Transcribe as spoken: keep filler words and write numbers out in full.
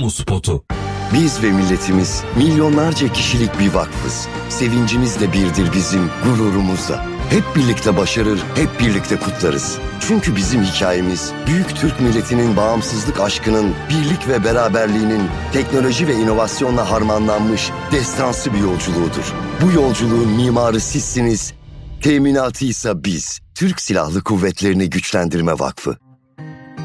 kamu spotu. Biz ve milletimiz milyonlarca kişilik bir vakfız. Sevincimiz de birdir bizim, gururumuz da. Hep birlikte başarır, hep birlikte kutlarız. Çünkü bizim hikayemiz, büyük Türk milletinin bağımsızlık aşkının, birlik ve beraberliğinin teknoloji ve inovasyonla harmanlanmış destansı bir yolculuğudur. Bu yolculuğun mimarı sizsiniz, teminatıysa biz. Türk Silahlı Kuvvetleri'ni Güçlendirme Vakfı.